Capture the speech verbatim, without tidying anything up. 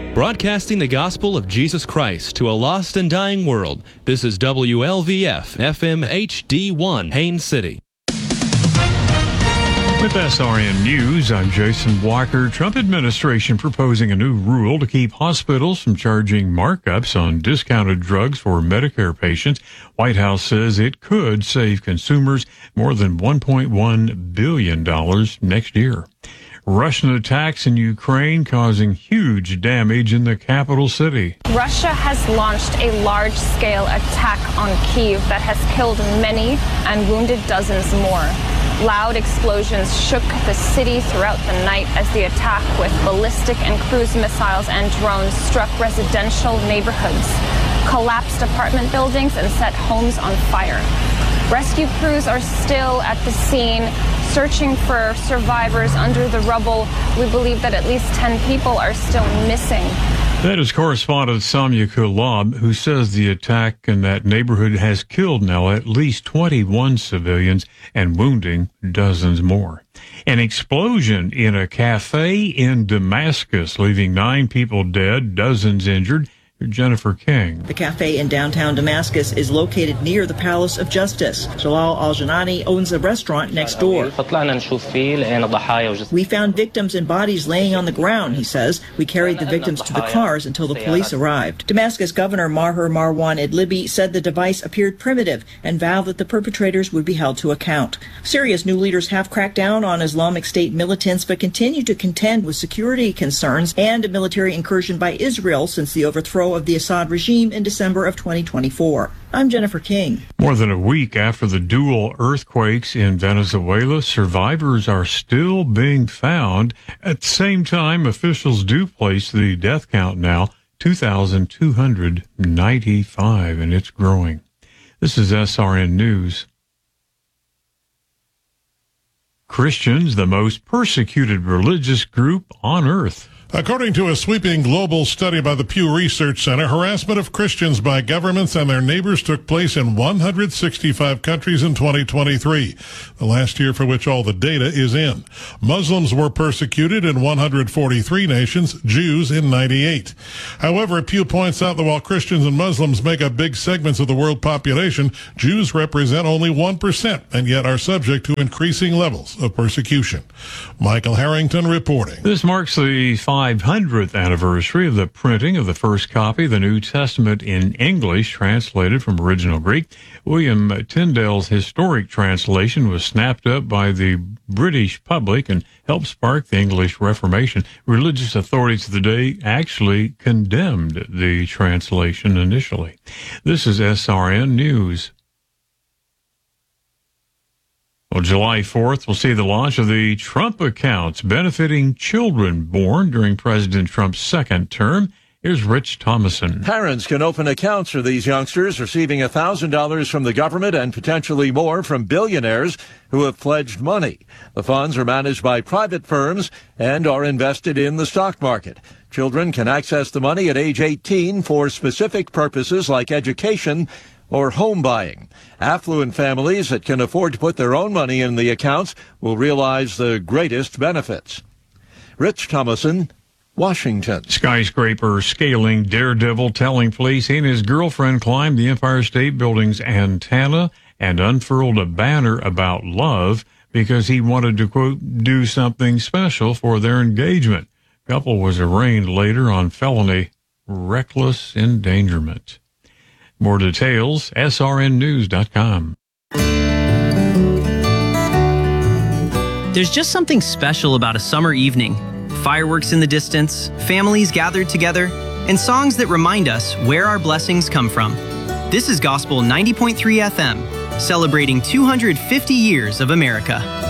Broadcasting the gospel of Jesus Christ to a lost and dying world, this is W L V F F M H D one, Haines City. With S R N News, I'm Jason Walker. Trump administration proposing a new rule to keep hospitals from charging markups on discounted drugs for Medicare patients. White House says it could save consumers more than one point one billion dollars next year. Russian attacks in Ukraine causing huge damage in the capital city. Russia has launched a large-scale attack on Kyiv that has killed many and wounded dozens more. Loud explosions shook the city throughout the night as the attack with ballistic and cruise missiles and drones struck residential neighborhoods, collapsed apartment buildings, and set homes on fire. Rescue crews are still at the scene, searching for survivors under the rubble. We believe that at least ten people are still missing. That is correspondent Samia Kulab, who says the attack in that neighborhood has killed now at least twenty-one civilians and wounding dozens more. An explosion in a cafe in Damascus, leaving nine people dead, dozens injured. Jennifer King. The cafe in downtown Damascus is located near the Palace of Justice. Jalal Al-Janani owns a restaurant next door. We found victims and bodies laying on the ground, he says. We carried the victims to the cars until the police arrived. Damascus Governor Maher Marwan Idlibi said the device appeared primitive and vowed that the perpetrators would be held to account. Syria's new leaders have cracked down on Islamic State militants but continue to contend with security concerns and a military incursion by Israel since the overthrow of the Assad regime in December of twenty twenty-four. I'm Jennifer King. More than a week after the dual earthquakes in Venezuela, survivors are still being found. At the same time, officials do place the death count now two thousand two hundred ninety-five, and it's growing. This is S R N News. Christians, the most persecuted religious group on earth. According to a sweeping global study by the Pew Research Center, harassment of Christians by governments and their neighbors took place in one hundred sixty-five countries in twenty twenty-three, the last year for which all the data is in. Muslims were persecuted in one hundred forty-three nations, Jews in ninety-eight. However, Pew points out that while Christians and Muslims make up big segments of the world population, Jews represent only one percent and yet are subject to increasing levels of persecution. Michael Harrington reporting. This marks the five hundredth anniversary of the printing of the first copy of the New Testament in English, translated from original Greek. William Tyndale's historic translation was snapped up by the British public and helped spark the English Reformation. Religious authorities of the day actually condemned the translation initially. This is S R N News. Well, July fourth will see the launch of the Trump accounts benefiting children born during President Trump's second term. Here's Rich Thomason. Parents can open accounts for these youngsters, receiving one thousand dollars from the government and potentially more from billionaires who have pledged money. The funds are managed by private firms and are invested in the stock market. Children can access the money at age eighteen for specific purposes like education or home buying. Affluent families that can afford to put their own money in the accounts will realize the greatest benefits. Rich Thomason, Washington. Skyscraper scaling daredevil telling police he and his girlfriend climbed the Empire State Building's antenna and unfurled a banner about love because he wanted to, quote, do something special for their engagement. The couple was arraigned later on felony reckless endangerment. More details, S R N news dot com. There's just something special about a summer evening. Fireworks in the distance, families gathered together, and songs that remind us where our blessings come from. This is Gospel ninety point three F M, celebrating two hundred fifty years of America.